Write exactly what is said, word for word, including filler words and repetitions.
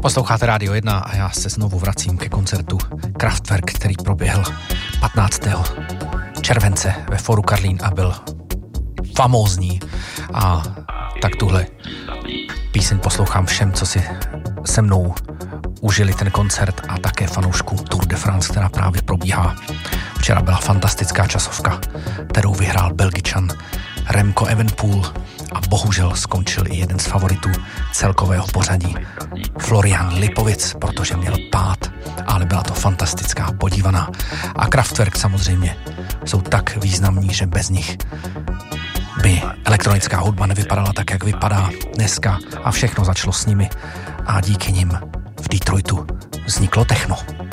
Posloucháte Rádio jedna a já se znovu vracím ke koncertu Kraftwerk, který proběhl patnáctého července ve Fóru Karlín a byl famózní. A tak tuhle píseň poslouchám všem, co si se mnou užili ten koncert a také fanouškům Tour de France, která právě probíhá. Včera byla fantastická časovka, kterou vyhrál Belgičan Remco Evenepoel a bohužel skončil i jeden z favoritů celkového pořadí, Florian Lipovic, protože měl pád, ale byla to fantastická podívaná. A Kraftwerk samozřejmě jsou tak významní, že bez nich by elektronická hudba nevypadala tak, jak vypadá dneska, a všechno začalo s nimi a díky nim v Detroitu vzniklo techno.